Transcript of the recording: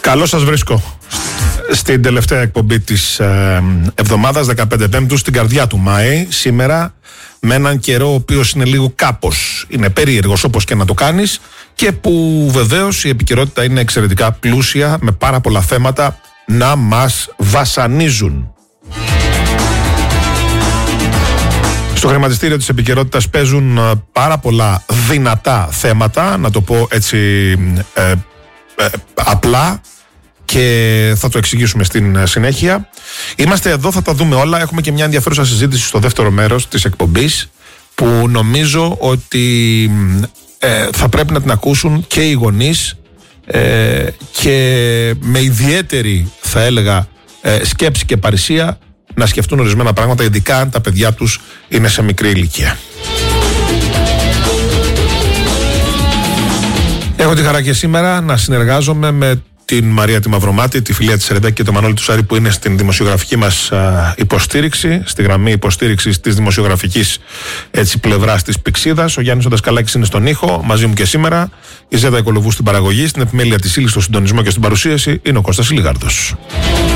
Καλώς σας βρίσκω στην τελευταία εκπομπή της εβδομάδας, 15 Πέμπτου, στην καρδιά του Μάη. Σήμερα με έναν καιρό ο οποίος είναι λίγο κάπως, είναι περίεργος όπως και να το κάνεις, και που βεβαίως η επικαιρότητα είναι εξαιρετικά πλούσια με πάρα πολλά θέματα να μας βασανίζουν. Στο χρηματιστήριο της επικαιρότητας παίζουν πάρα πολλά δυνατά θέματα, να το πω έτσι απλά, και θα το εξηγήσουμε στην συνέχεια. Είμαστε εδώ, θα τα δούμε όλα. Έχουμε και μια ενδιαφέρουσα συζήτηση στο δεύτερο μέρος της εκπομπής, που νομίζω ότι θα πρέπει να την ακούσουν και οι γονείς, και με ιδιαίτερη, θα έλεγα, σκέψη και παρησία να σκεφτούν ορισμένα πράγματα, ειδικά αν τα παιδιά τους είναι σε μικρή ηλικία. Έχω τη χαρά και σήμερα να συνεργάζομαι με την Μαρία τη Μαυρομάτη, τη Φιλία της Σερεντάκη και τον Μανώλη του Σάρη, που είναι στην δημοσιογραφική μας υποστήριξη, στη γραμμή υποστήριξης της δημοσιογραφικής πλευράς της Πυξίδας. Ο Γιάννης ο Δασκαλάκης είναι στον ήχο, μαζί μου και σήμερα. Η Ζέτα Οικολογού στην παραγωγή, στην επιμέλεια της ύλης, στο συντονισμό και στην παρουσίαση είναι ο Κώστας Λιγάρδος.